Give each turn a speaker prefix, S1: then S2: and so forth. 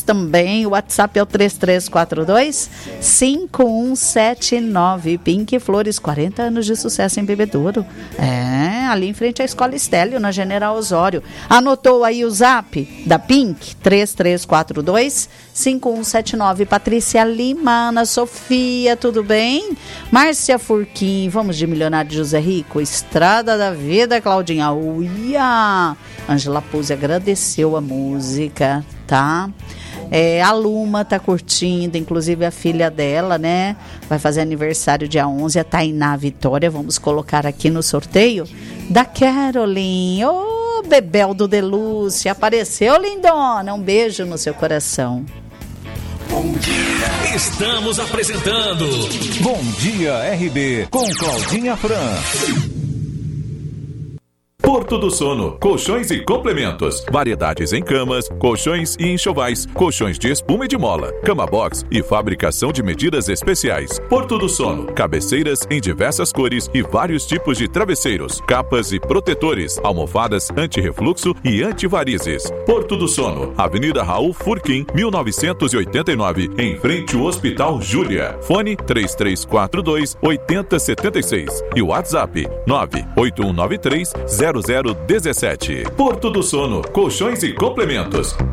S1: também. O WhatsApp é o 3342-5179. Pink Flores, 40 anos de sucesso em Bebedouro. Ali em frente à Escola Estélio, na General Osório. Anotou aí o zap da Pink? 3342-5179. Patrícia Lima, Ana Sofia, tudo bem? Márcia Furquim, vamos de Milionário de José Rico. Estrada da Vida, Claudinha. Uia! Ângela Puzzi agradeceu a música, tá? A Luma tá curtindo, inclusive a filha dela, né? Vai fazer aniversário dia 11, a Tainá Vitória. Vamos colocar aqui no sorteio da Caroline. Ô, Bebel do Delúcia, apareceu, lindona. Um beijo no seu coração.
S2: Bom dia. Estamos apresentando
S3: Bom Dia RB com Claudinha Fran.
S4: Porto do Sono, colchões e complementos, variedades em camas, colchões e enxovais, colchões de espuma e de mola, cama box e fabricação de medidas especiais. Porto do Sono, cabeceiras em diversas cores e vários tipos de travesseiros, capas e protetores, almofadas anti-refluxo e anti-varizes. Porto do Sono, Avenida Raul Furquim, 1989, em frente ao Hospital Júlia. Fone 3342-8076 e o WhatsApp 98193-0017. Porto do Sono, colchões e complementos.